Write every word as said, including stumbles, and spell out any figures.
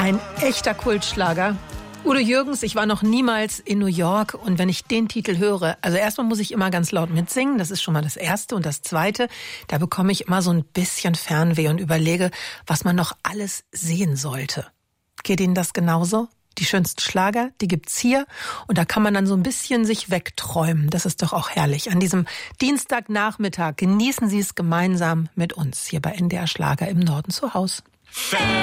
Ein echter Kultschlager. Udo Jürgens, ich war noch niemals in New York und wenn ich den Titel höre, also erstmal muss ich immer ganz laut mitsingen, das ist schon mal das Erste und das Zweite, da bekomme ich immer so ein bisschen Fernweh und überlege, was man noch alles sehen sollte. Geht Ihnen das genauso? Die schönsten Schlager, die gibt's hier und da kann man dann so ein bisschen sich wegträumen. Das ist doch auch herrlich. An diesem Dienstagnachmittag genießen Sie es gemeinsam mit uns hier bei N D R Schlager im Norden zu Hause.